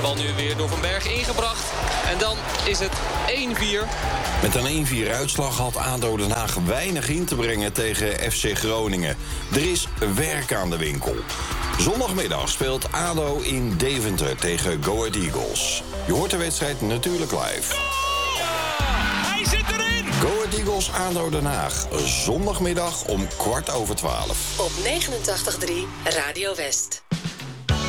bal nu weer door Van Berg ingebracht. En dan is het 1-4. Met een 1-4 uitslag had ADO Den Haag weinig in te brengen tegen FC Groningen. Er is werk aan de winkel. Zondagmiddag speelt ADO in Deventer tegen Go Ahead Eagles. Je hoort de wedstrijd natuurlijk live. Hij zit erin! Go Ahead Eagles ADO Den Haag. Zondagmiddag om 11:15. Op 89.3 Radio West.